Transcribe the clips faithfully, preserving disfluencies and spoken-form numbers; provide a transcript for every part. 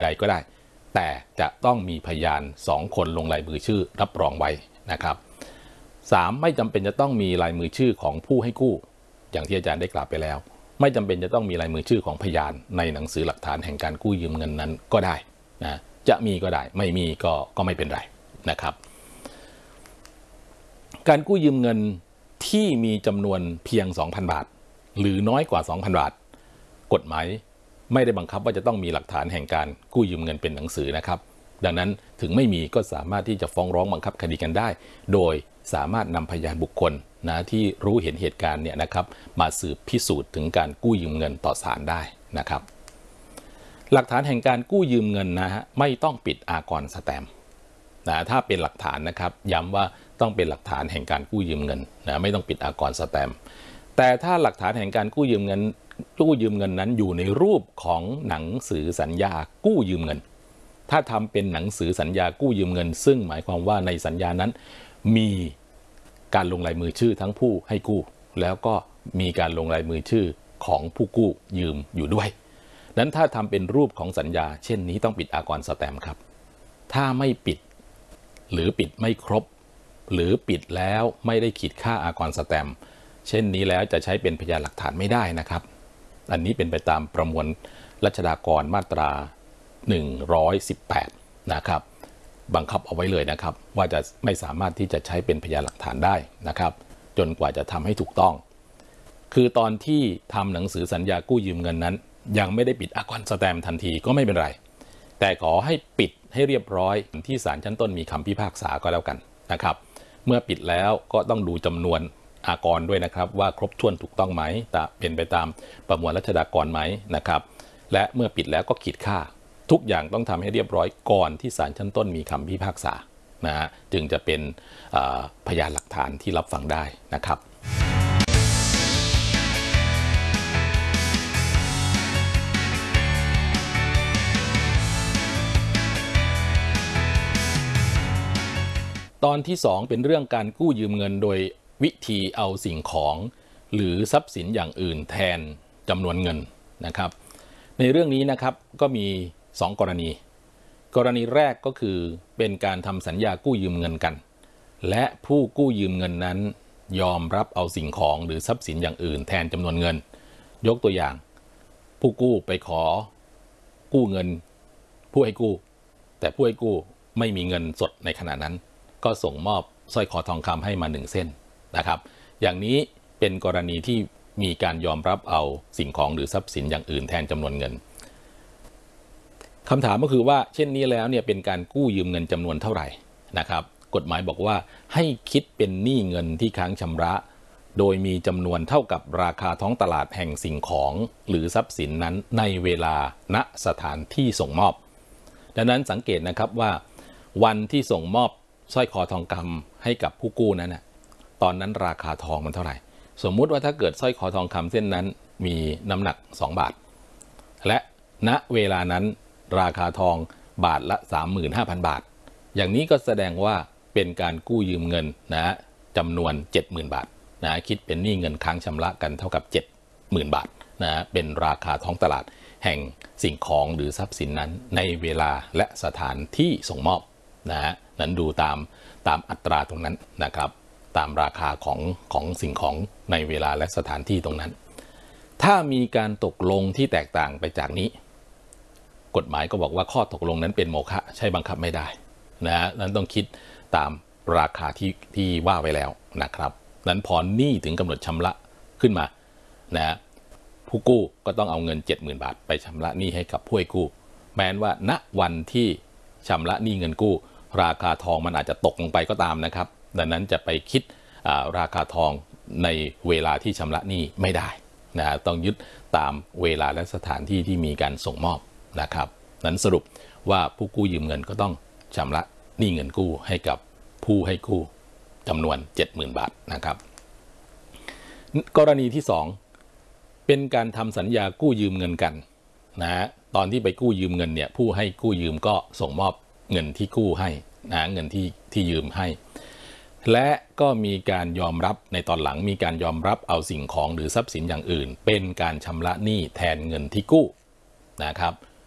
ใดก็ได้แต่จะต้องมีพยานสองคนลงลายมือชื่อรับรองไว้นะครับสามไม่จำเป็นจะต้องมีลายมือชื่อของผู้ให้กู้อย่างที่อาจารย์ได้กล่าวไปแล้วไม่จำเป็นจะต้องมีลายมือชื่อของพยานในหนังสือหลักฐานแห่งการกู้ยืมเงินนั้นก็ได้นะจะมีก็ได้ไม่มีก็ก็ไม่เป็นไรนะครับการกู้ยืมเงินที่มีจำนวนเพียง สองพัน บาทหรือน้อยกว่า สองพัน บาทกฎหมายไม่ได้บังคับว่าจะต้องมีหลักฐานแห่งการกู้ยืมเงินเป็นหนังสือนะครับดังนั้นถึงไม่มีก็สามารถที่จะฟ้องร้องบังคับคดีกันได้โดยสามารถนำพยานบุคคลนะที่รู้เห็นเหตุการณ์เนี่ยนะครับมาสืบพิสูจน์ถึงการกู้ยืมเงินต่อศาลได้นะครับหลักฐานแห่งการกู้ยืมเงินนะฮะไม่ต้องปิดอากรสแตมป์นะถ้าเป็นหลักฐานนะครับย้ำว่าต้องเป็นหลักฐานแห่งการกู้ยืมเงินนะไม่ต้องปิดอากรสแตมป์แต่ถ้าหลักฐานแห่งการกู้ยืมเงินกู้ยืมเงินนั้นอยู่ในรูปของหนังสือสัญญากู้ยืมเงินถ้าทำเป็นหนังสือสัญญากู้ยืมเงินซึ่งหมายความว่าในสัญญานั้นมีการลงลายมือชื่อทั้งผู้ให้กู้แล้วก็มีการลงลายมือชื่อของผู้กู้ยืมอยู่ด้วยนั้นถ้าทำเป็นรูปของสัญญาเช่นนี้ต้องปิดอากรสแตมป์ครับถ้าไม่ปิดหรือปิดไม่ครบหรือปิดแล้วไม่ได้ขีดค่าอากรสแตมป์เช่นนี้แล้วจะใช้เป็นพยานหลักฐานไม่ได้นะครับอันนี้เป็นไปตามประมวลรัชดากรมาตราหนึ่งร้อยสิบแปดนะครับบังคับเอาไว้เลยนะครับว่าจะไม่สามารถที่จะใช้เป็นพยานหลักฐานได้นะครับจนกว่าจะทำให้ถูกต้องคือตอนที่ทำหนังสือสัญญากู้ยืมเงินนั้นยังไม่ได้ปิดอากรสแตมป์ทันทีก็ไม่เป็นไรแต่ขอให้ปิดให้เรียบร้อยที่ศาลชั้นต้นมีคำพิพากษาก็แล้วกันนะครับเมื่อปิดแล้วก็ต้องดูจำนวนอากรด้วยนะครับว่าครบถ้วนถูกต้องไหมแต่เป็นไปตามประมวลรัชดากรไหมนะครับและเมื่อปิดแล้วก็ขีดค่าทุกอย่างต้องทำให้เรียบร้อยก่อนที่ศาลชั้นต้นมีคำพิพากษานะฮะจึงจะเป็นพยานหลักฐานที่รับฟังได้นะครับตอนที่สองเป็นเรื่องการกู้ยืมเงินโดยวิธีเอาสิ่งของหรือทรัพย์สินอย่างอื่นแทนจำนวนเงินนะครับในเรื่องนี้นะครับก็มีสองกรณีกรณีแรกก็คือเป็นการทำสัญญากู้ยืมเงินกันและผู้กู้ยืมเงินนั้นยอมรับเอาสิ่งของหรือทรัพย์สินอย่างอื่นแทนจำนวนเงินยกตัวอย่างผู้กู้ไปขอกู้เงินผู้ให้กู้แต่ผู้ให้กู้ไม่มีเงินสดในขณะนั้นก็ส่งมอบสร้อยคอทองคำให้มาหนึ่งเส้นนะครับอย่างนี้เป็นกรณีที่มีการยอมรับเอาสิ่งของหรือทรัพย์สินอย่างอื่นแทนจำนวนเงินคำถามก็คือว่าเช่นนี้แล้วเนี่ยเป็นการกู้ยืมเงินจำนวนเท่าไหร่นะครับกฎหมายบอกว่าให้คิดเป็นหนี้เงินที่ค้างชำระโดยมีจำนวนเท่ากับราคาท้องตลาดแห่งสิ่งของหรือทรัพย์สินนั้นในเวลาณสถานที่ส่งมอบดังนั้นสังเกตนะครับว่าวันที่ส่งมอบสร้อยคอทองคำให้กับผู้กู้นั้นนะตอนนั้นราคาทองมันเท่าไหร่สมมุติว่าถ้าเกิดสร้อยคอทองคำเส้นนั้นมีน้ำหนักสองบาทและณเวลานั้นราคาทองบาทละ สามหมื่นห้าพัน บาทอย่างนี้ก็แสดงว่าเป็นการกู้ยืมเงินนะจำนวน เจ็ดหมื่น บาทนะคิดเป็นหนี้เงินค้างชำระกันเท่ากับ เจ็ดหมื่น บาทนะเป็นราคาท้องตลาดแห่งสิ่งของหรือทรัพย์สินนั้นในเวลาและสถานที่ส่งมอบนะนั้นดูตามตามอัตราตรงนั้นนะครับตามราคาของของสิ่งของในเวลาและสถานที่ตรงนั้นถ้ามีการตกลงที่แตกต่างไปจากนี้กฎหมายก็บอกว่าข้อตกลงนั้นเป็นโมฆะใช้บังคับไม่ได้นะฮะนั้นต้องคิดตามราคาที่ที่ว่าไว้แล้วนะครับนั้นพอหนี้ถึงกำหนดชำระขึ้นมานะผู้กู้ก็ต้องเอาเงิน เจ็ดหมื่น บาทไปชำระหนี้ให้กับผู้ให้กู้แม้ว่าณวันที่ชำระหนี้เงินกู้ราคาทองมันอาจจะตกลงไปก็ตามนะครับดังนั้นจะไปคิดราคาทองในเวลาที่ชำระหนี้ไม่ได้นะต้องยึดตามเวลาและสถานที่ที่มีการส่งมอบนะครับนั้นสรุปว่าผู้กู้ยืมเงินก็ต้องชำระหนี้เงินกู้ให้กับผู้ให้กู้จำนวน เจ็ดหมื่น บาทนะครับกรณีที่สองเป็นการทำสัญญากู้ยืมเงินกันนะตอนที่ไปกู้ยืมเงินเนี่ยผู้ให้กู้ยืมก็ส่งมอบเงินที่กู้ให้นะเงินที่ที่ยืมให้และก็มีการยอมรับในตอนหลังมีการยอมรับเอาสิ่งของหรือทรัพย์สินอย่างอื่นเป็นการชำระหนี้แทนเงินที่กู้นะครับ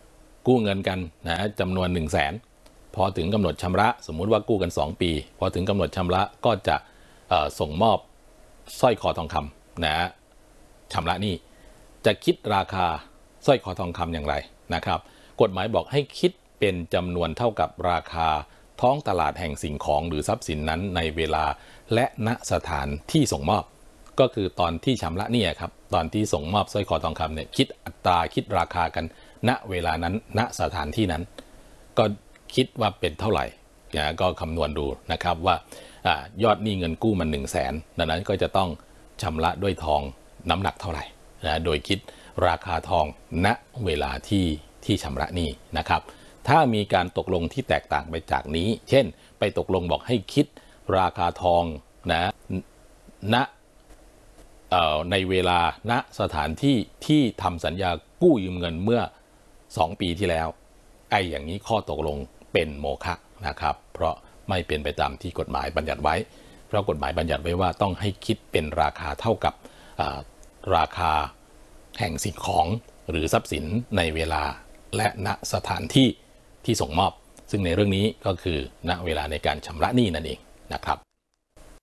กู้เงินกันนะจำนวนหนึ่งแสนพอถึงกำหนดชำระสมมุติว่ากู้กันสองปีพอถึงกำหนดชำระก็จะส่งมอบสร้อยคอทองคำนะชำระหนี้จะคิดราคาสร้อยคอทองคำอย่างไรนะครับกฎหมายบอกให้คิดเป็นจำนวนเท่ากับราคาท้องตลาดแห่งสิ่งของหรือทรัพย์สินนั้นในเวลาและณสถานที่ส่งมอบก็คือตอนที่ชำระหนี้ครับตอนที่ส่งมอบสร้อยคอทองคำเนี่ยคิดอัตราคิดราคากันณเวลานั้นณสถานที่นั้นก็คิดว่าเป็นเท่าไหร่นะก็คำนวณดูนะครับว่ายอดหนี้เงินกู้มันหนึ่งแสนดังนั้นก็จะต้องชำระด้วยทองน้ำหนักเท่าไหร่นะโดยคิดราคาทองณเวลาที่ที่ชำระหนี้นะครับถ้ามีการตกลงที่แตกต่างไปจากนี้เช่นไปตกลงบอกให้คิดราคาทองนะณในเวลาณสถานที่ที่ทำสัญญากู้ยืมเงินเมื่อสองปีที่แล้วไอ้อย่างนี้ข้อตกลงเป็นโมฆะนะครับเพราะไม่เป็นไปตามที่กฎหมายบัญญัติไว้เพราะกฎหมายบัญญัติไว้ว่าต้องให้คิดเป็นราคาเท่ากับราคาแห่งสิ่งของหรือทรัพย์สินในเวลาและณสถานที่ที่ส่งมอบซึ่งในเรื่องนี้ก็คือณเวลาในการชำระหนี้นั่นเองนะครับ